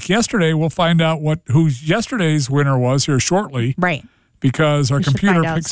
like yesterday, we'll find out who yesterday's winner was here shortly. Right. Because our computer picks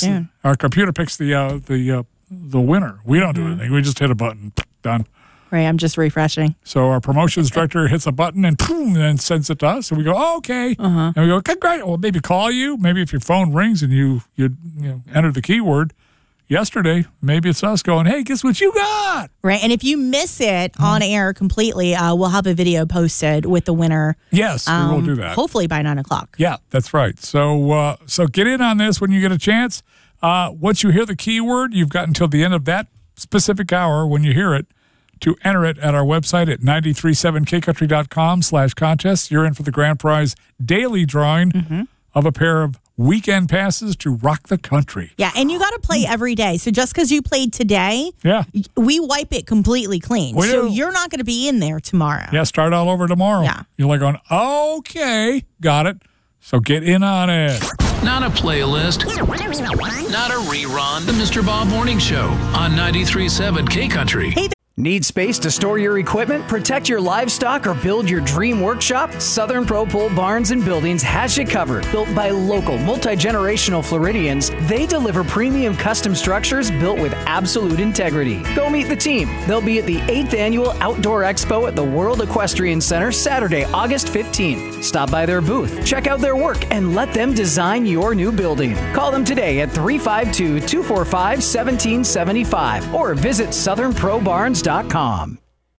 the winner. We don't do anything. We just hit a button. Done. Right. I'm just refreshing. So our promotions director hits a button and boom, and sends it to us. And we go, oh, okay. And we go, great. Well, maybe call you. Maybe if your phone rings and you enter the keyword yesterday, maybe it's us going, hey, guess what you got? Right. And if you miss it on air completely, we'll have a video posted with the winner. Yes, we will do that. Hopefully by 9 o'clock. Yeah, that's right. So get in on this when you get a chance. Once you hear the keyword, you've got until the end of that specific hour when you hear it to enter it at our website at 937kcountry.com/contest. You're in for the grand prize daily drawing of a pair of weekend passes to rock the country. Yeah, and you got to play every day. So just because you played today, we wipe it completely clean. So you're not going to be in there tomorrow. Yeah, start all over tomorrow. Yeah. You're like going, okay, got it. So get in on it. Not a playlist, not a rerun. The Mr. Bob Morning Show on 93.7 K-Country. Hey, Need space to store your equipment, protect your livestock, or build your dream workshop? Southern Pro Pole Barns and Buildings has you covered. Built by local, multi-generational Floridians, they deliver premium custom structures built with absolute integrity. Go meet the team. They'll be at the 8th Annual Outdoor Expo at the World Equestrian Center Saturday, August 15th. Stop by their booth, check out their work, and let them design your new building. Call them today at 352-245-1775 or visit southernprobarns.com.